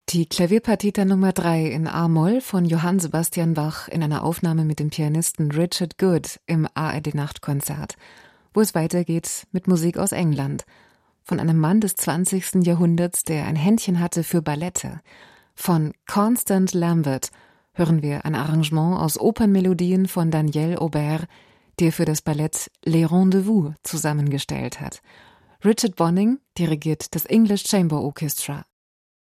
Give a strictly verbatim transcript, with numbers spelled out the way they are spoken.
Die Klavierpartita Nummer drei in A-Moll von Johann Sebastian Bach in einer Aufnahme mit dem Pianisten Richard Good im A R D-Nachtkonzert, wo es weitergeht mit Musik aus England. Von einem Mann des zwanzigsten Jahrhunderts, der ein Händchen hatte für Ballette. Von Constant Lambert hören wir ein Arrangement aus Opernmelodien von Daniel Aubert, der für das Ballett Les Rendezvous zusammengestellt hat. Richard Bonynge dirigiert das English Chamber Orchestra.